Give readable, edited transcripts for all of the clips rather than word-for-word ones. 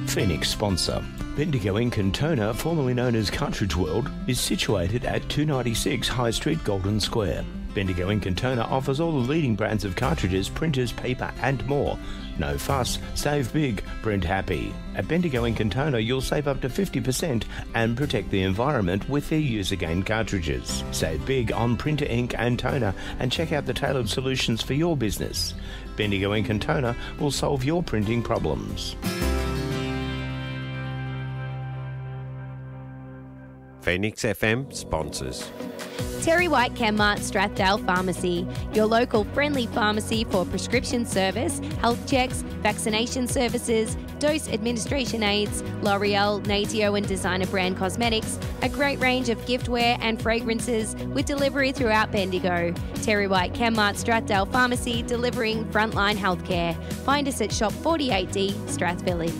Phoenix sponsor. Bendigo Ink and Toner, formerly known as Cartridge World, is situated at 296 High Street, Golden Square. Bendigo Ink and Toner offers all the leading brands of cartridges, printers, paper and more. No fuss, save big, print happy. At Bendigo Ink and Toner, you'll save up to 50% and protect the environment with their use-again cartridges. Save big on printer ink and toner and check out the tailored solutions for your business. Bendigo Ink and Toner will solve your printing problems. Phoenix FM sponsors. Terry White Chemmart Strathdale Pharmacy, your local friendly pharmacy for prescription service, health checks, vaccination services, dose administration aids, L'Oreal, Natio and designer brand cosmetics, a great range of giftware and fragrances with delivery throughout Bendigo. Terry White Chemmart Strathdale Pharmacy, delivering frontline healthcare. Find us at Shop 48D, Strath Village.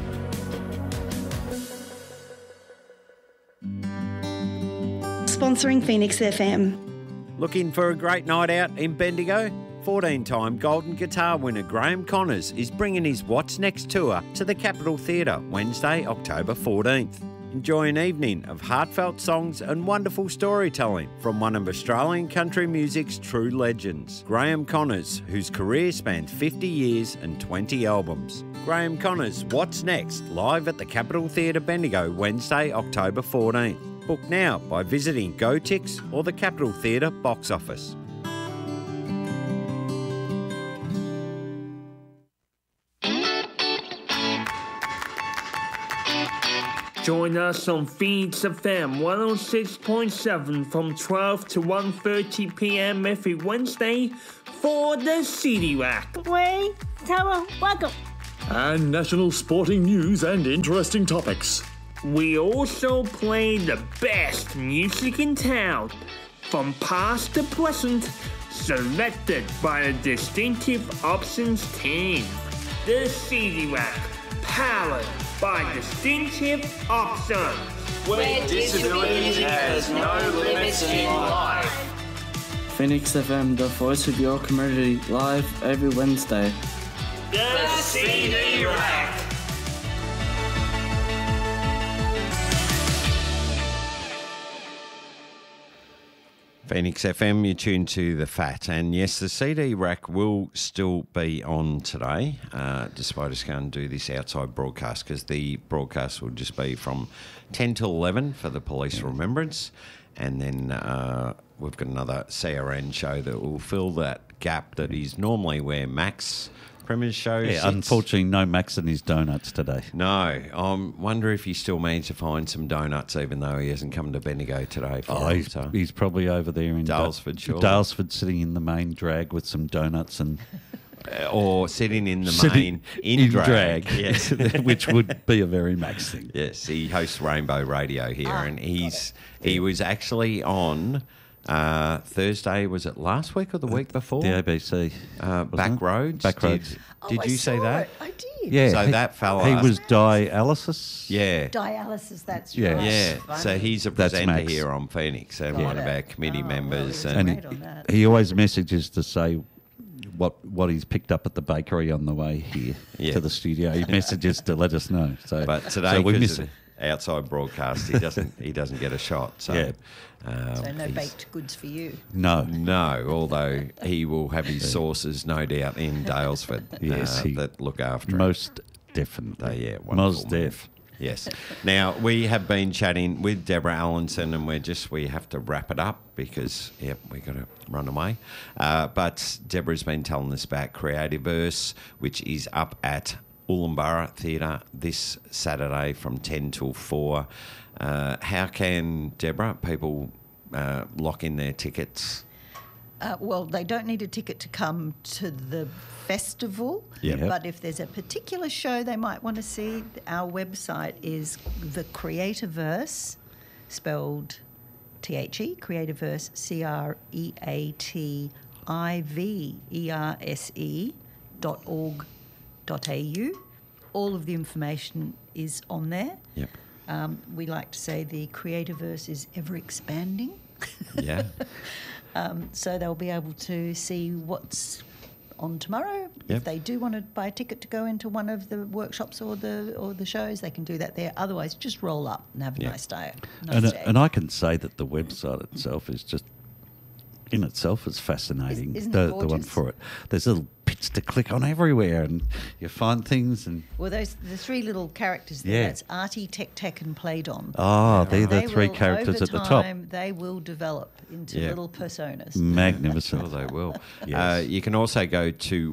Sponsoring Phoenix FM. Looking for a great night out in Bendigo? 14-time Golden Guitar winner Graham Connors is bringing his What's Next tour to the Capitol Theatre Wednesday, October 14th. Enjoy an evening of heartfelt songs and wonderful storytelling from one of Australian country music's true legends, Graham Connors, whose career spanned 50 years and 20 albums. Graham Connors' What's Next, live at the Capitol Theatre Bendigo Wednesday, October 14th. Book now by visiting GoTix or the Capitol Theatre box office. Join us on Phoenix FM 106.7 from 12 to 1:30 p.m. every Wednesday for the CD Rack. Way, Tower, welcome. And national sporting news and interesting topics. We also play the best music in town, from past to present, selected by the Distinctive Options team. The CD Rack, powered by Distinctive Options, where disability has no limits in life. Phoenix FM, the voice of your community, live every Wednesday. The CD Rack. Phoenix FM, you tune to The Fat. And yes, the CD Rack will still be on today, despite us going to do this outside broadcast, because the broadcast will just be from 10 till 11 for the Police Remembrance. And then we've got another CRN show that will fill that gap that is normally where Max Premier's show sits. Unfortunately, no Max and his donuts today. No. I wonder if he still managed to find some donuts, even though he hasn't come to Bendigo today. He's probably over there in Dalesford, sure. Dalesford, sitting in the main drag with some donuts and... or sitting in the main in drag. Yes. Which would be a very Max thing. Yes, he hosts Rainbow Radio here, and he was actually on... Thursday, was it last week or the week before? The ABC. Backroads. Backroads. Did you see that? I did. Yeah. So that fella... He was dialysis. Yeah. Dialysis, that's Yeah. right. Yeah. Funny. So he's a presenter here on Phoenix and one of our committee members. And he always messages to say what he's picked up at the bakery on the way here to the studio. He messages to let us know. So, but today, we miss it. Outside broadcast, he doesn't get a shot. So, so no baked goods for you. No, although he will have his sources, no doubt, in Dalesford. Yes, that look after him. Most definitely. Most def. Yes. Now, we have been chatting with Deborah Allinson, and we have to wrap it up because, we've got to run away. But Deborah's been telling us about Creativerse, which is up at Ulumburra Theatre this Saturday from 10 till 4. How can, Deborah, people lock in their tickets? Well, they don't need a ticket to come to the festival, but if there's a particular show they might want to see, our website is The Creativerse, spelled T-H-E, Creativerse, creativerse.org.au. All of the information is on there. Yep. We like to say the Creativerse is ever expanding. Yeah. So they'll be able to see what's on tomorrow If they do want to buy a ticket to go into one of the workshops or the shows, they can do that there. Otherwise, just roll up and have a nice day. And I can say that the website itself is just, in itself, is fascinating. Isn't the it gorgeous? one for it. There's little bits to click on everywhere, and you find things. And well, the three little characters there. That's Artie, Tech, and Playdon. Oh, they're the three characters at the top. They will develop into little personas. Magnificent. Sure, they will. Yes. You can also go to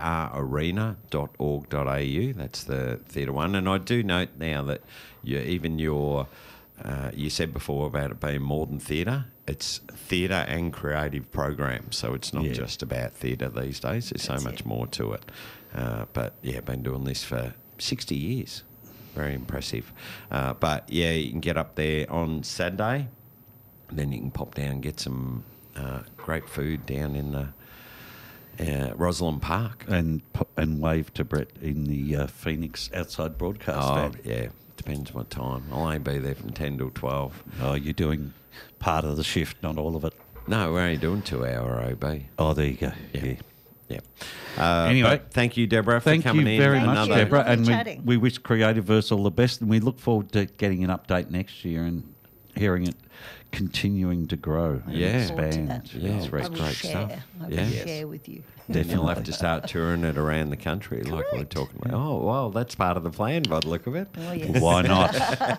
wearearena.org.au. That's the theatre one. And I do note now that you said before about it being more than theatre. It's theatre and creative programs, so it's not just about theatre these days. There's so much more to it. Been doing this for 60 years. Very impressive. You can get up there on Saturday, and then you can pop down and get some great food down in the Rosalind Park. And wave to Brett in the Phoenix outside broadcast van. Yeah. Depends what time. I'll only be there from 10 till 12. Oh, you're doing part of the shift, not all of it. No, we're only doing 2 hour OB. Oh, there you go. Yeah. Anyway, thank you, Deborah, for coming in. Thank you very much, Deborah. And we wish Creativeverse all the best, and we look forward to getting an update next year and hearing it continuing to grow and expand. It's great stuff. I will share with you. Definitely. You'll have to start touring it around the country like we're talking about. Oh, well, that's part of the plan by the look of it. Oh, yes. Why not?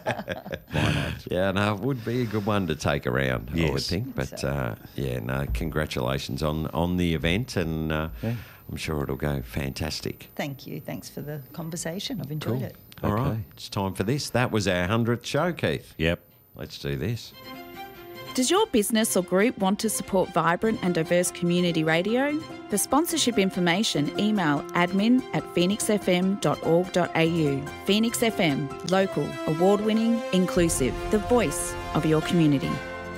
Yeah, no, it would be a good one to take around, I would think. But, congratulations on the event, and I'm sure it'll go fantastic. Thank you. Thanks for the conversation. I've enjoyed it. All right, it's time for this. That was our 100th show, Keith. Yep. Let's do this. Does your business or group want to support vibrant and diverse community radio? For sponsorship information, email admin@phoenixfm.org.au. Phoenix FM, local, award-winning, inclusive, the voice of your community.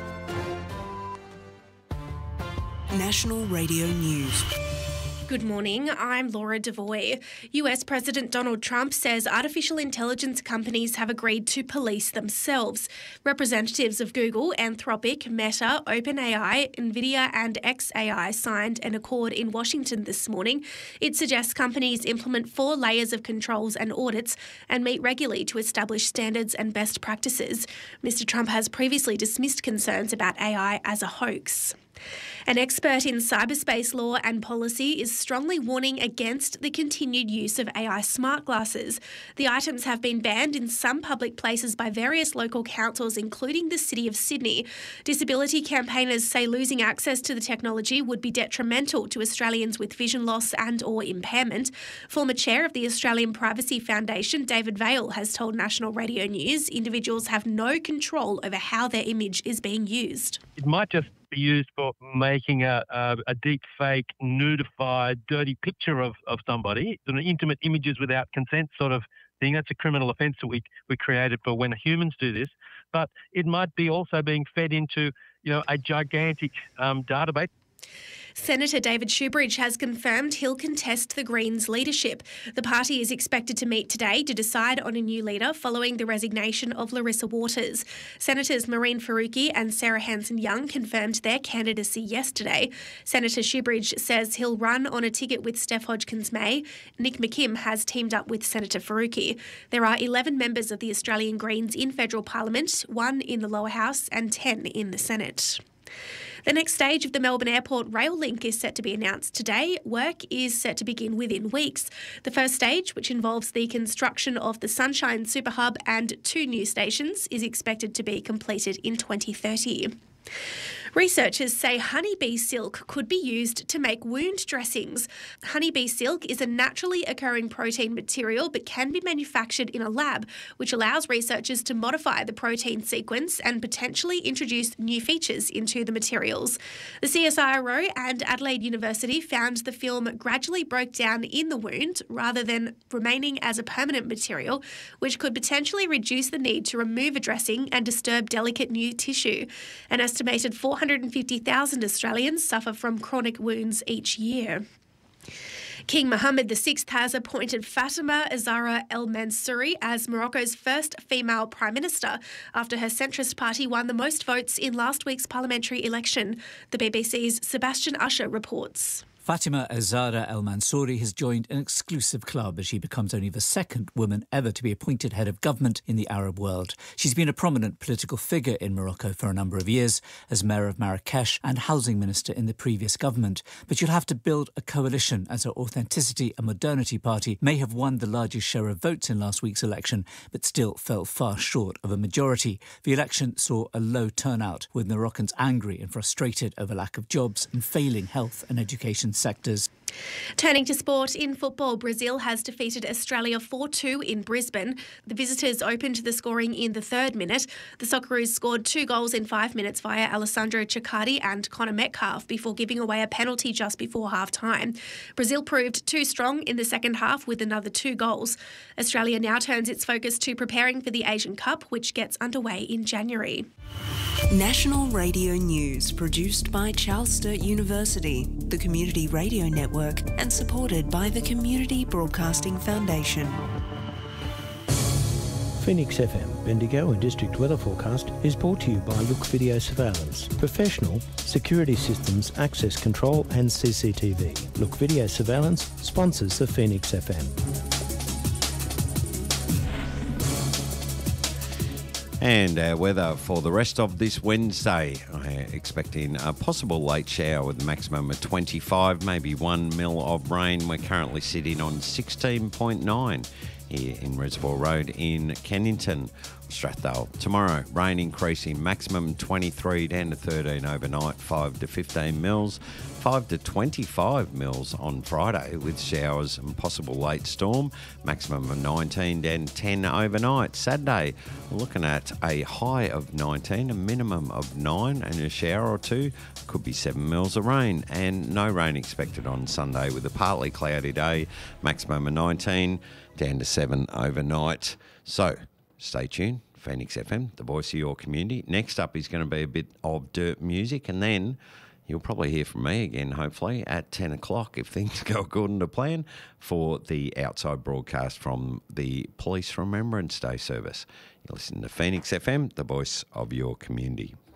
National Radio News. Good morning, I'm Laura Devoy. US President Donald Trump says artificial intelligence companies have agreed to police themselves. Representatives of Google, Anthropic, Meta, OpenAI, NVIDIA and xAI signed an accord in Washington this morning. It suggests companies implement 4 layers of controls and audits and meet regularly to establish standards and best practices. Mr. Trump has previously dismissed concerns about AI as a hoax. An expert in cyberspace law and policy is strongly warning against the continued use of AI smart glasses. The items have been banned in some public places by various local councils, including the City of Sydney. Disability campaigners say losing access to the technology would be detrimental to Australians with vision loss and/or impairment. Former chair of the Australian Privacy Foundation, David Vaile, has told National Radio News individuals have no control over how their image is being used. It might just be used for making a deep fake, nudified, dirty picture of somebody, sort of intimate images without consent sort of thing. That's a criminal offence that we created for when humans do this. But it might be also being fed into, a gigantic database. Senator David Shoebridge has confirmed he'll contest the Greens' leadership. The party is expected to meet today to decide on a new leader following the resignation of Larissa Waters. Senators Maureen Faruqi and Sarah Hanson-Young confirmed their candidacy yesterday. Senator Shoebridge says he'll run on a ticket with Steph Hodgkins-May. Nick McKim has teamed up with Senator Faruqi. There are 11 members of the Australian Greens in federal parliament, 1 in the lower house and 10 in the Senate. The next stage of the Melbourne Airport rail link is set to be announced today. Work is set to begin within weeks. The first stage, which involves the construction of the Sunshine Super Hub and 2 new stations, is expected to be completed in 2030. Researchers say honeybee silk could be used to make wound dressings. Honeybee silk is a naturally occurring protein material but can be manufactured in a lab, which allows researchers to modify the protein sequence and potentially introduce new features into the materials. The CSIRO and Adelaide University found the film gradually broke down in the wound rather than remaining as a permanent material, which could potentially reduce the need to remove a dressing and disturb delicate new tissue. An estimated 450,000 Australians suffer from chronic wounds each year. King Mohammed VI has appointed Fatima Zahra El Mansouri as Morocco's first female Prime Minister after her centrist party won the most votes in last week's parliamentary election. The BBC's Sebastian Usher reports. Fatima Azara El Mansouri has joined an exclusive club as she becomes only the second woman ever to be appointed head of government in the Arab world. She's been a prominent political figure in Morocco for a number of years as mayor of Marrakesh and housing minister in the previous government. But you'll have to build a coalition as her Authenticity and Modernity party may have won the largest share of votes in last week's election, but still fell far short of a majority. The election saw a low turnout, with Moroccans angry and frustrated over lack of jobs and failing health and education sectors. Turning to sport, in football, Brazil has defeated Australia 4-2 in Brisbane. The visitors opened the scoring in the 3rd minute. The Socceroos scored 2 goals in 5 minutes via Alessandro Ciccardi and Connor Metcalfe before giving away a penalty just before half-time. Brazil proved too strong in the second half with another 2 goals. Australia now turns its focus to preparing for the Asian Cup, which gets underway in January. National Radio News, produced by Charles Sturt University, the Community Radio Network, and supported by the Community Broadcasting Foundation. Phoenix FM, Bendigo and District Weather Forecast is brought to you by Look Video Surveillance. Professional security systems, access control and CCTV. Look Video Surveillance sponsors the Phoenix FM. And our weather for the rest of this Wednesday. Expecting a possible late shower with a maximum of 25, maybe 1 mil of rain. We're currently sitting on 16.9 here in Reservoir Road in Kennington, Strathdale. Tomorrow, rain increasing, maximum 23 down to 13 overnight, 5 to 15 mils, 5 to 25 mils on Friday with showers and possible late storm, maximum of 19 down to 10 overnight. Saturday, we're looking at a high of 19, a minimum of 9 and a shower or 2, could be 7 mils of rain, and no rain expected on Sunday with a partly cloudy day, maximum of 19 down to 7 overnight. So, stay tuned. Phoenix FM, the voice of your community. Next up is going to be a bit of dirt music, and then you'll probably hear from me again, hopefully, at 10 o'clock if things go according to plan for the outside broadcast from the Police Remembrance Day service. You're listening to Phoenix FM, the voice of your community.